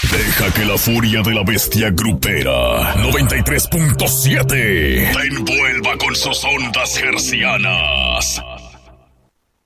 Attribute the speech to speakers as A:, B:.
A: Deja que la furia de la bestia grupera 93.7 te envuelva con sus ondas hercianas.